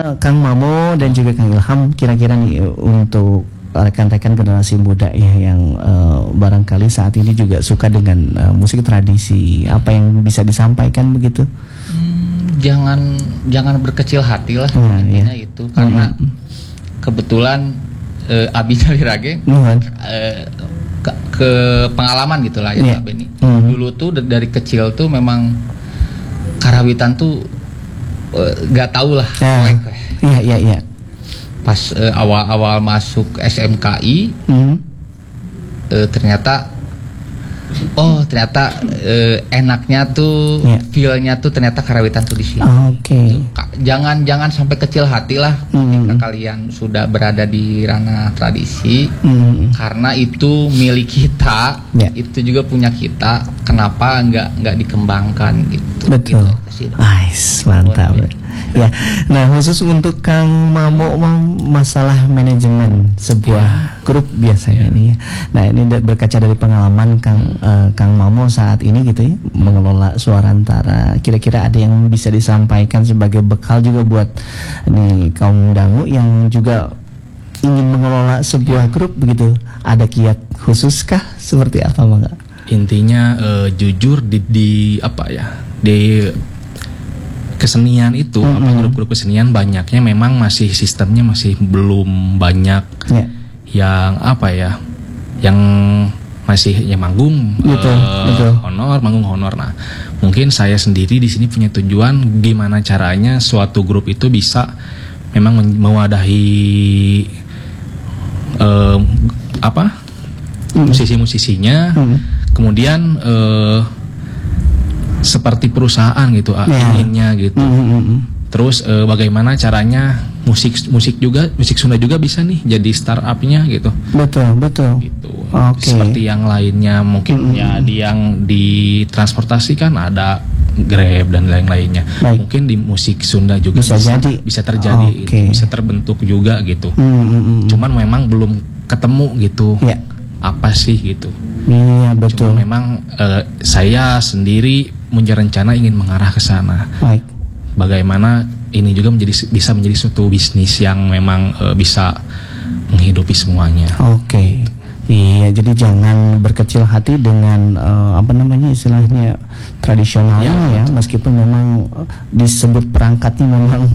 Kang Mamo dan juga Kang Ilham, kira-kira nih untuk rekan-rekan generasi muda ya yang barangkali saat ini juga suka dengan musik tradisi, apa yang bisa disampaikan begitu? Jangan berkecil hati lah, intinya itu, karena kebetulan Abi dari Rage ke pengalaman gitulah ya, Beni. Dulu tuh dari kecil tuh memang karawitan tuh nggak tahu lah. Iya. Pas awal-awal masuk SMKI, ternyata enaknya tuh, feel-nya tuh ternyata karawitan tuh di sini. Jangan sampai kecil hati lah ketika kalian sudah berada di ranah tradisi, karena itu milik kita, itu juga punya kita. Kenapa nggak dikembangkan gitu? Betul. Mantap. Ya, nah khusus untuk Kang Mamo masalah manajemen sebuah grup biasanya nih. Nah ini berkaca dari pengalaman Kang Mamo saat ini gitu ya, mengelola Suarantara. Kira-kira ada yang bisa disampaikan sebagai bekal juga buat nih kaum dangu yang juga ingin mengelola sebuah grup begitu. Ada kiat khususkah? Seperti apa, Bang? Intinya jujur di kesenian itu, grup-grup kesenian banyaknya memang masih sistemnya masih belum banyak yang yang masih manggung manggung honor. Nah, mungkin saya sendiri di sini punya tujuan gimana caranya suatu grup itu bisa memang mewadahi musisi-musisinya, kemudian seperti perusahaan gitu, inginnya gitu. Terus bagaimana caranya musik Sunda juga bisa nih jadi startupnya gitu. Betul. Gitu. Seperti yang lainnya mungkin yang di transportasi kan ada Grab dan lain-lainnya. Mungkin di musik Sunda juga bisa terjadi, gitu, bisa terbentuk juga gitu. Cuman memang belum ketemu gitu. Apa sih gitu. Iya, betul. Cuma memang saya sendiri punya rencana ingin mengarah ke sana. Bagaimana ini juga bisa menjadi suatu bisnis yang memang bisa menghidupi semuanya. Iya, jadi jangan berkecil hati dengan istilahnya tradisionalnya ya, meskipun memang disebut perangkatnya memang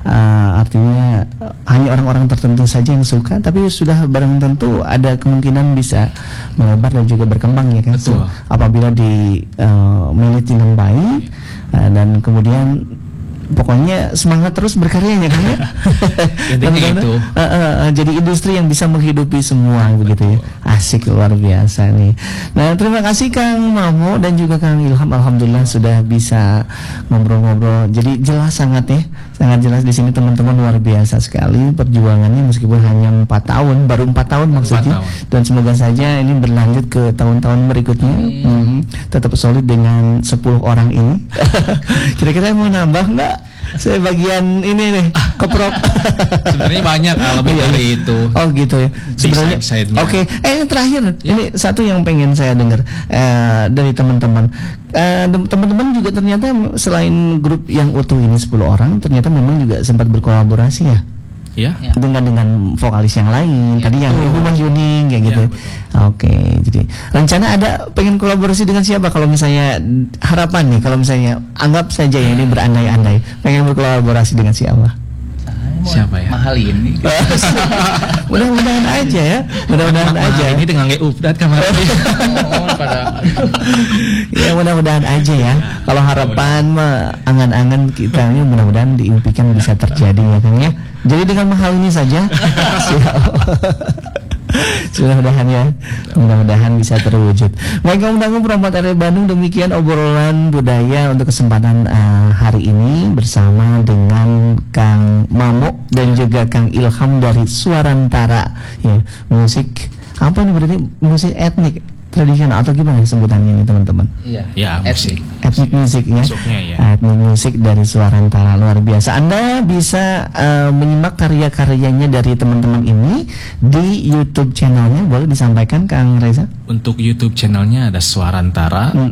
artinya hanya orang-orang tertentu saja yang suka, tapi sudah barang tentu ada kemungkinan bisa melebar dan juga berkembang ya kan. Apabila manage dengan baik dan kemudian pokoknya semangat terus berkaryanya kan ya. Itu. Jadi industri yang bisa menghidupi semua begitu ya. Asik, luar biasa nih. Nah, terima kasih Kang Mamo dan juga Kang Ilham. Alhamdulillah sudah bisa ngobrol-ngobrol. Jadi jelas sangat jelas di sini teman-teman, luar biasa sekali perjuangannya meskipun hanya 4 tahun, baru 4 tahun maksudnya. Dan semoga saja ini berlanjut ke tahun-tahun berikutnya. Tetap solid dengan 10 orang ini. Kira-kira mau nambah enggak? Saya bagian ini nih, keprok. Sebenarnya banyak lebih dari itu. Oh gitu ya. Sebenarnya. Yang terakhir, ini satu yang pengen saya dengar dari teman-teman. Teman-teman juga ternyata selain grup yang utuh ini 10 orang, ternyata memang juga sempat berkolaborasi ya. Dengan vokalis yang lain. Tadi yang Ibu Mas Yuning kayak gitu. Jadi rencana ada pengen kolaborasi dengan siapa kalau misalnya harapan nih, kalau misalnya anggap saja ya ini berandai-andai pengen berkolaborasi dengan siapa? Siapa ya? Mahal ini. Mudah-mudahan aja ya. Mudah-mudahan aja. Ini dengan update kemarin. Ya mudah-mudahan aja ya. Kalau harapan mah angan-angan kita ini mudah-mudahan diimpikan bisa terjadi ya kan ya. Jadi dengan mahal ini saja. Mudah-mudahan bisa terwujud. Baik, Kaum Dangu Perempat RRI Bandung, demikian obrolan budaya untuk kesempatan hari ini bersama dengan Kang Mamo dan juga Kang Ilham dari Suarantara ya, musik apa nih berarti musik etnik tradisional atau gimana sebutannya ini teman-teman? Etnik musik ya. Etnik musik dari Suarantara, luar biasa. Anda bisa menyimak karya-karyanya dari teman-teman ini di YouTube channelnya, boleh disampaikan Kang Reza? Untuk YouTube channelnya ada Suarantara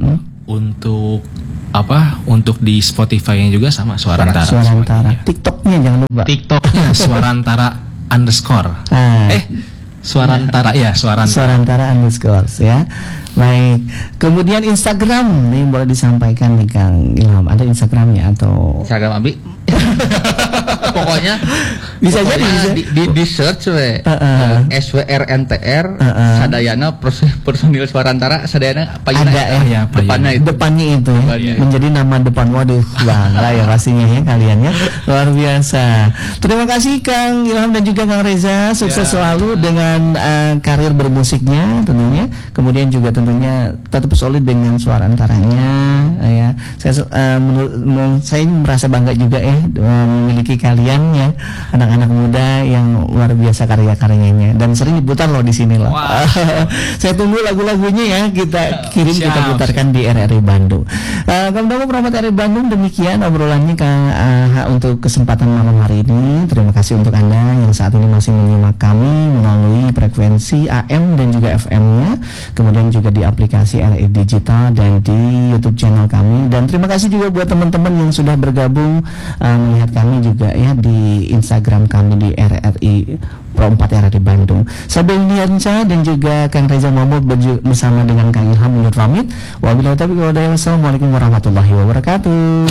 Untuk untuk di Spotify-nya juga sama Suarantara. Suarantara. TikTok-nya jangan lupa. TikTok-nya Suarantara _ Suarantara ya, Suarantara _ ya. Baik. Kemudian Instagram nih boleh disampaikan nih Kang Ilham. Ada Instagramnya atau Instagram Abi? Pokoknya bisa jadi di search SWRNTR sadayana personil Suarantara sadayana payuna ada depannya itu ya. Menjadi nama depan. Waduh, bangga ya pastinya ya kalian ya. Luar biasa. Terima kasih Kang Ilham dan juga Kang Reza. Sukses selalu dengan karir bermusiknya tentunya. Kemudian juga tentunya tetap solid dengan Suarantaranya ya. Saya merasa bangga juga memiliki kalian ya, anak-anak muda yang luar biasa karya-karyanya dan sering diputar loh di sini loh. Wow. Saya tunggu lagu-lagunya ya, kita kirim, kita putarkan di RRI Bandung. Kamu Promote RRI Bandung, demikian obrolannya untuk kesempatan malam hari ini. Terima kasih untuk Anda yang saat ini masih menyimak kami melalui frekuensi AM dan juga FM-nya, kemudian juga di aplikasi RRI Digital dan di YouTube channel kami. Dan terima kasih juga buat teman-teman yang sudah bergabung melihat kami juga ya di Instagram kami di RRI Pro 4 RRI Bandung. Saya Bendiansa dan juga Kang Reza Mahmud bersama dengan Kang Ilham undur pamit. Wabillahi taufiq wal hidayah. Wassalamualaikum warahmatullahi wabarakatuh.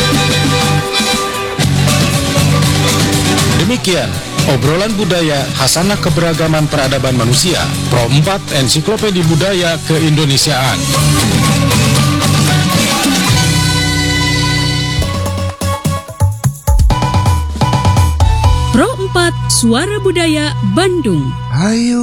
Demikian obrolan budaya Hasanah Keberagaman Peradaban Manusia Pro 4 Ensiklopedia Budaya Keindonesiaan. Pro 4 Suara Budaya Bandung. Ayo